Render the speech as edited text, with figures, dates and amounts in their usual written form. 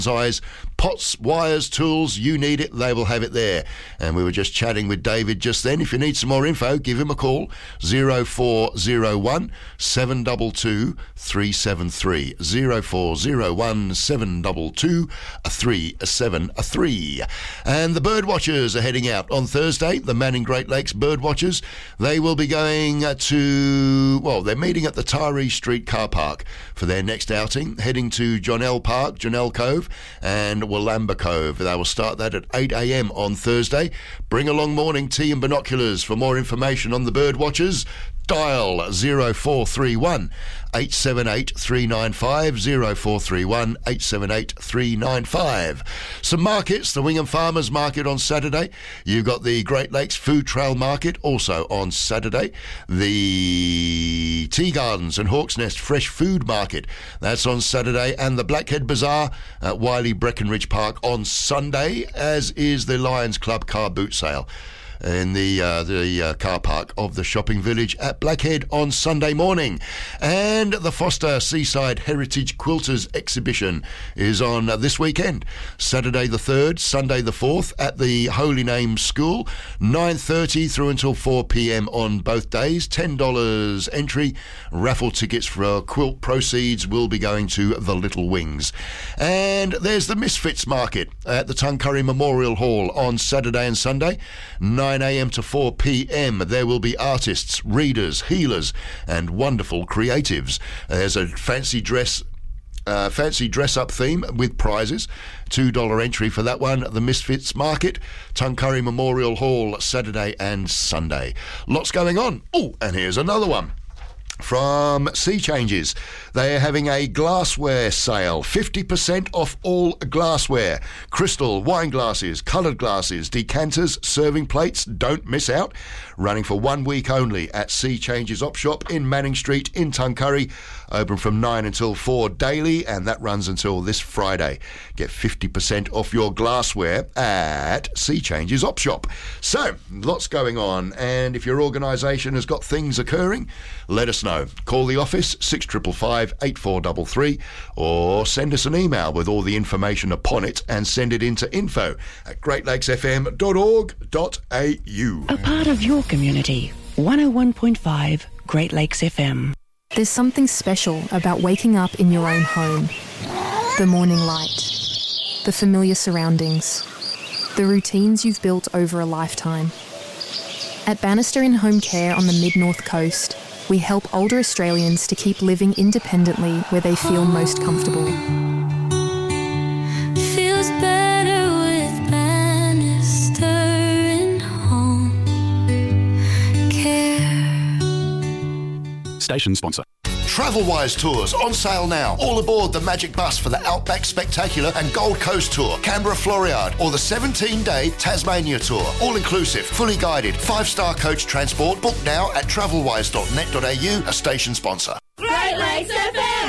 eyes, pots, wires, tools, you need it, they will have it there. And we were just chatting with David just then. If you need some more info, give him a call, 0401 722 373, 0401 722 373. And the Birdwatchers are heading out on Thursday, the Manning Great Lakes Birdwatchers. They will be going they're meeting at the Tyree Street car park for their next outing, heading to Jonell Park, Jonell Cove, and Wollamba Cove. They will start that at 8 a.m. on Thursday. Bring along morning tea and binoculars. For more information on the Birdwatchers, dial 0431 878 395, 0431 878 395. Some markets, the Wingham Farmers Market on Saturday. You've got the Great Lakes Food Trail Market also on Saturday. The Tea Gardens and Hawk's Nest Fresh Food Market, that's on Saturday. And the Blackhead Bazaar at Wiley Breckenridge Park on Sunday, as is the Lions Club car boot sale in the car park of the shopping village at Blackhead on Sunday morning. And the Foster Seaside Heritage Quilters exhibition is on this weekend, Saturday the 3rd, Sunday the 4th at the Holy Name School, 9:30 through until 4 p.m. on both days. $10 entry. Raffle tickets for quilt proceeds will be going to the Little Wings. And there's the Misfits Market at the Tuncurry Memorial Hall on Saturday and Sunday, 9 a.m. to 4 p.m. There will be artists, readers, healers, and wonderful creatives. There's a fancy dress up theme with prizes. $2 entry for that one. The Misfits Market, Tuncurry Memorial Hall, Saturday and Sunday. Lots going on. Oh, and here's another one from Sea Changes. They are having a glassware sale, 50% off all glassware, crystal, wine glasses, coloured glasses, decanters, serving plates. Don't miss out. Running for 1 week only at Sea Changes Op Shop in Manning Street in Tuncurry. Open from 9 until 4 daily, and that runs until this Friday. Get 50% off your glassware at Sea Changes Op Shop. So, lots going on, and if your organisation has got things occurring, let us know. Call the office, 6555 8433, or send us an email with all the information upon it and send it into info@greatlakesfm.org.au. A part of your community, 101.5 Great Lakes FM. There's something special about waking up in your own home. The morning light, the familiar surroundings, the routines you've built over a lifetime. At Bannister In Home Care on the Mid-North Coast, we help older Australians to keep living independently where they feel most comfortable. Feels better with Bannister In Home Care. Station sponsor. TravelWise Tours on sale now. All aboard the Magic Bus for the Outback Spectacular and Gold Coast Tour, Canberra Floriade, or the 17-day Tasmania Tour. All inclusive, fully guided, 5-star coach transport. Book now at travelwise.net.au, a station sponsor. Great Lakes FM!